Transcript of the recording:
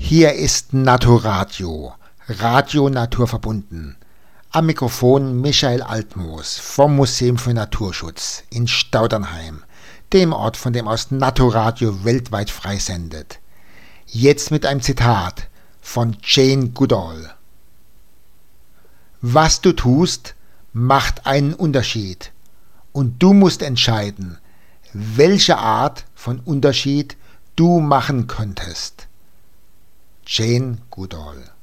Hier ist Naturadio, Radio naturverbunden. Am Mikrofon Michael Altmoos vom Museum für Naturschutz in Staudernheim, dem Ort, von dem aus Naturadio weltweit freisendet. Jetzt mit einem Zitat von Jane Goodall. Was du tust, macht einen Unterschied. Und du musst entscheiden, welche Art von Unterschied du machen könntest. Jane Goodall.